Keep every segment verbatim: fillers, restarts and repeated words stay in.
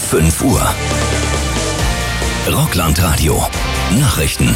fünf Uhr. Rockland-Radio. Nachrichten.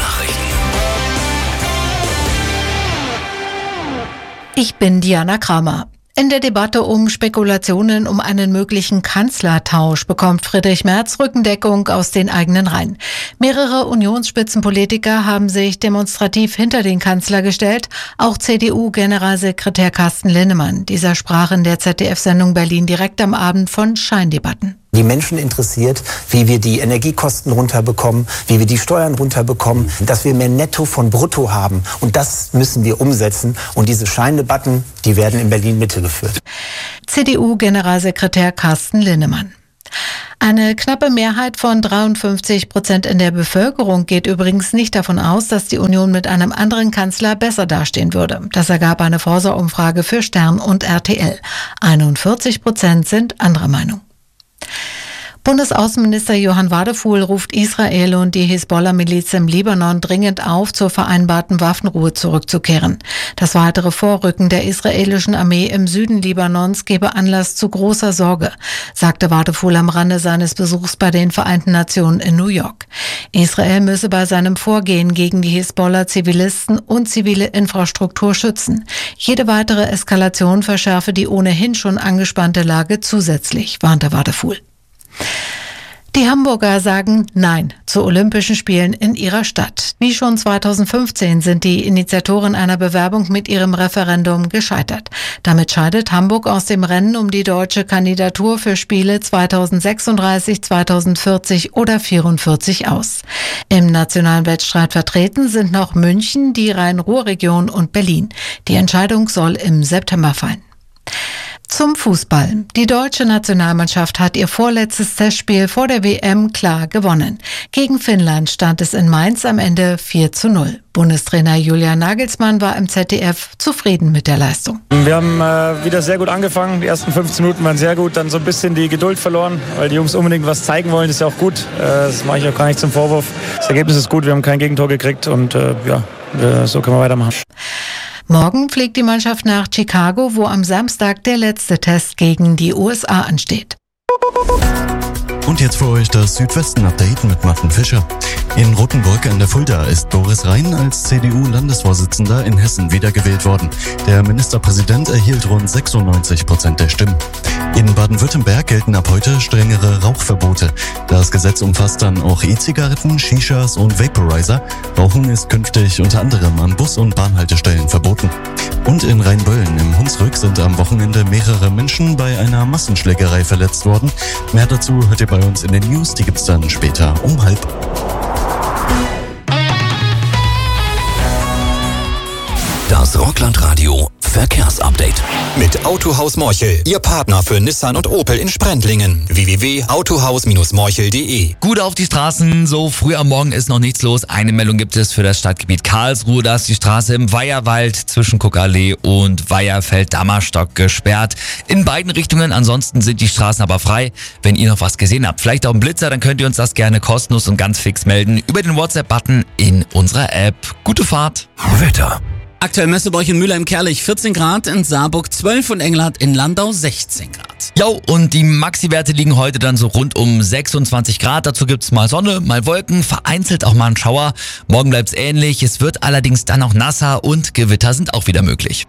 Ich bin Diana Kramer. In der Debatte um Spekulationen um einen möglichen Kanzlertausch bekommt Friedrich Merz Rückendeckung aus den eigenen Reihen. Mehrere Unionsspitzenpolitiker haben sich demonstrativ hinter den Kanzler gestellt, auch C D U-Generalsekretär Carsten Linnemann. Dieser sprach in der Z D F-Sendung Berlin direkt am Abend von Scheindebatten. Die Menschen interessiert, wie wir die Energiekosten runterbekommen, wie wir die Steuern runterbekommen, dass wir mehr Netto von Brutto haben. Und das müssen wir umsetzen. Und diese Scheindebatten, die werden in Berlin-Mitte geführt. C D U-Generalsekretär Carsten Linnemann. Eine knappe Mehrheit von dreiundfünfzig Prozent in der Bevölkerung geht übrigens nicht davon aus, dass die Union mit einem anderen Kanzler besser dastehen würde. Das ergab eine Forsa-Umfrage für Stern und R T L. einundvierzig Prozent sind anderer Meinung. Bundesaußenminister Johann Wadefuhl ruft Israel und die Hisbollah-Miliz im Libanon dringend auf, zur vereinbarten Waffenruhe zurückzukehren. Das weitere Vorrücken der israelischen Armee im Süden Libanons gebe Anlass zu großer Sorge, sagte Wadefuhl am Rande seines Besuchs bei den Vereinten Nationen in New York. Israel müsse bei seinem Vorgehen gegen die Hisbollah Zivilisten und zivile Infrastruktur schützen. Jede weitere Eskalation verschärfe die ohnehin schon angespannte Lage zusätzlich, warnte Wadefuhl. Die Hamburger sagen Nein zu Olympischen Spielen in ihrer Stadt. Wie schon zweitausendfünfzehn sind die Initiatoren einer Bewerbung mit ihrem Referendum gescheitert. Damit scheidet Hamburg aus dem Rennen um die deutsche Kandidatur für Spiele zweitausendsechsunddreißig, zweitausendvierzig oder vierundvierzig aus. Im nationalen Wettstreit vertreten sind noch München, die Rhein-Ruhr-Region und Berlin. Die Entscheidung soll im September fallen. Zum Fußball. Die deutsche Nationalmannschaft hat ihr vorletztes Testspiel vor der W M klar gewonnen. Gegen Finnland stand es in Mainz am Ende vier zu null. Bundestrainer Julian Nagelsmann war im Z D F zufrieden mit der Leistung. Wir haben äh, wieder sehr gut angefangen. Die ersten fünfzehn Minuten waren sehr gut. Dann so ein bisschen die Geduld verloren, weil die Jungs unbedingt was zeigen wollen. Das ist ja auch gut. Äh, das mache ich auch gar nicht zum Vorwurf. Das Ergebnis ist gut. Wir haben kein Gegentor gekriegt und äh, ja, äh, so können wir weitermachen. Morgen fliegt die Mannschaft nach Chicago, wo am Samstag der letzte Test gegen die U S A ansteht. Und jetzt für euch das Südwesten-Update mit Martin Fischer. In Rothenburg an der Fulda ist Boris Rhein als C D U-Landesvorsitzender in Hessen wiedergewählt worden. Der Ministerpräsident erhielt rund sechsundneunzig Prozent der Stimmen. In Baden-Württemberg gelten ab heute strengere Rauchverbote. Das Gesetz umfasst dann auch E-Zigaretten, Shishas und Vaporizer. Rauchen ist künftig unter anderem an Bus- und Bahnhaltestellen verboten. Und in Rheinböllen im Hunsrück sind am Wochenende mehrere Menschen bei einer Massenschlägerei verletzt worden. Mehr dazu hört ihr bei uns in den News, die gibt's dann später um halb. Das Rockland-Radio Verkehrsupdate. Mit Autohaus Morchel, Ihr Partner für Nissan und Opel in Sprendlingen. w w w punkt autohaus morchel punkt d e. Gut auf die Straßen, so früh am Morgen ist noch nichts los. Eine Meldung gibt es für das Stadtgebiet Karlsruhe. Da ist die Straße im Weiherwald zwischen Kuckallee und Weiherfeld-Dammerstock gesperrt. In beiden Richtungen, ansonsten sind die Straßen aber frei. Wenn ihr noch was gesehen habt, vielleicht auch einen Blitzer, dann könnt ihr uns das gerne kostenlos und ganz fix melden über den WhatsApp-Button in unserer App. Gute Fahrt. Wetter. Aktuell Messebräuch in Mülheim-Kerlich vierzehn Grad, in Saarburg zwölf und Engelhardt in Landau sechzehn Grad. Jo, und die Maxi-Werte liegen heute dann so rund um sechsundzwanzig Grad. Dazu gibt's mal Sonne, mal Wolken, vereinzelt auch mal ein Schauer. Morgen bleibt's ähnlich, es wird allerdings dann auch nasser und Gewitter sind auch wieder möglich.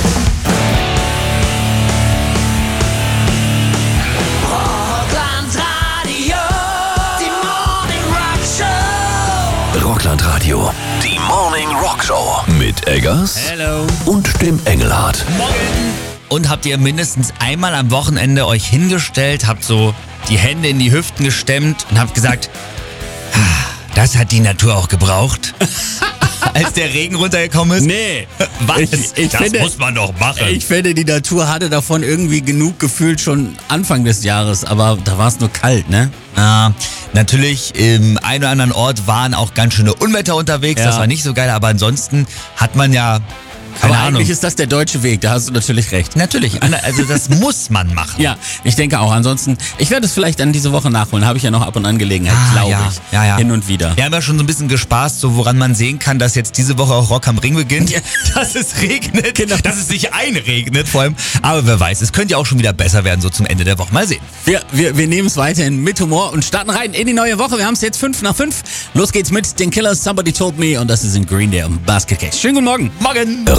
Rockland-Radio, die Morning Rock Show mit Eggers Hello. und dem Engelhardt. Morgen. Und habt ihr mindestens einmal am Wochenende euch hingestellt, habt so die Hände in die Hüften gestemmt und habt gesagt, das hat die Natur auch gebraucht? Als der Regen runtergekommen ist? Nee. Was? Ich, ich das finde, muss man doch machen. Ich finde, die Natur hatte davon irgendwie genug gefühlt schon Anfang des Jahres, aber da war es nur kalt, ne? Ja, natürlich, im einen oder anderen Ort waren auch ganz schöne Unwetter unterwegs, Ja. Das war nicht so geil, aber ansonsten hat man ja Keine Aber Ahnung. eigentlich ist das der deutsche Weg, da hast du natürlich recht. Natürlich, also das muss man machen. Ja, ich denke auch. Ansonsten, ich werde es vielleicht dann diese Woche nachholen. Habe ich ja noch ab und an Gelegenheit, Ah, glaube ja, ich. ja, ja. Hin und wieder. Wir haben ja schon so ein bisschen gespaßt, so woran man sehen kann, dass jetzt diese Woche auch Rock am Ring beginnt. Dass es regnet, Genau. dass es sich einregnet vor allem. Aber wer weiß, es könnte ja auch schon wieder besser werden, so zum Ende der Woche. Mal sehen. Wir, wir, wir nehmen es weiterhin mit Humor und starten rein in die neue Woche. Wir haben es jetzt fünf nach fünf. Los geht's mit den Killers, Somebody Told Me und das ist in Green Day und Basket Case. Schönen guten Morgen. Morgen.